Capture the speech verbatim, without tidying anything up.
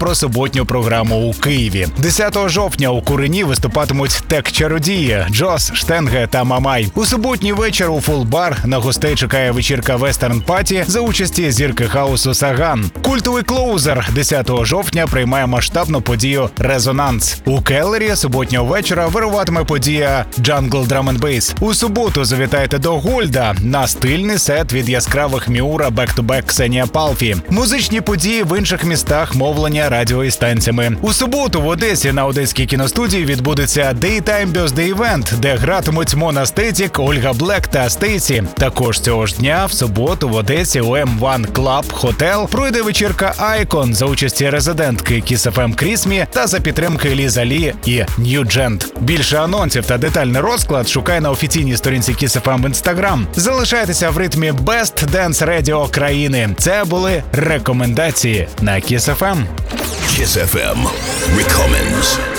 про суботню програму у Києві. десятого жовтня у Курині виступатимуть тек-чародії Джос, Штенге та Мамай. У суботній вечір у Фулбар на гостей чекає вечірка Western Party за участі зірки хаусу Саган. Культовий клоузер десятого жовтня приймає масштабну подію «Резонанс». У Келлері суботнього вечора вируватиме подія «Jungle Drum and Bass». У суботу завітайте до Гольда на стильний сет від яскравих Міура бек-ту-бек Ксенія Палфі. Музичні події в інших містах мовлення радіо і станціями. У суботу в Одесі на Одеській кіностудії відбудеться Daytime Birthday Event, де гратимуть Мона Стетік, Ольга Блек та Стейсі. Також цього ж дня в суботу в Одесі у ем один Club Hotel пройде вечірка Icon за участі резидентки Kiss еф ем Крісмі та за підтримки Ліза Лі і Нью-Джент. Більше анонсів та детальний розклад шукай на офіційній сторінці Kiss еф ем в Instagram. Залишайтеся в ритмі Best Dance Radio країни. Це були рекомендації на Kiss еф ем. Kiss еф ем Recommends.